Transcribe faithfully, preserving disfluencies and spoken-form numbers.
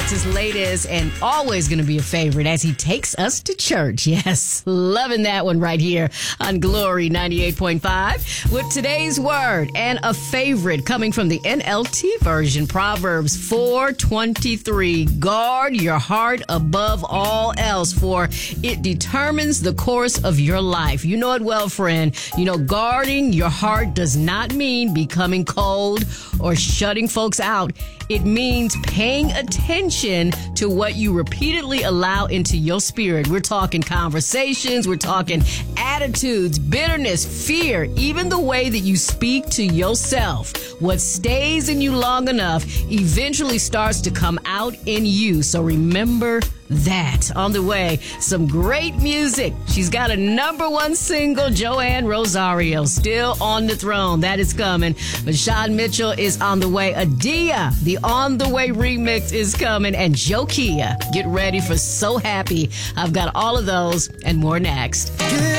That's his latest and always going to be a favorite as he takes us to church. Yes, loving that one right here on Glory ninety-eight point five with today's word and a favorite coming from the N L T version, Proverbs four twenty-three. Guard your heart above all else, for it determines the course of your life. You know it well, friend. You know, guarding your heart does not mean becoming cold or shutting folks out. It means paying attention to what you repeatedly allow into your spirit. We're talking conversations, we're talking attitudes, bitterness, fear, even the way that you speak to yourself. What stays in you long enough eventually starts to come out in you. So remember that. On the way, some great music. She's got a number one single, Joanne Rosario, still on the throne. That is coming. Vashawn Mitchell is on the way. Adia, the On the Way remix is coming. And Jokia, get ready for So Happy. I've got all of those and more next.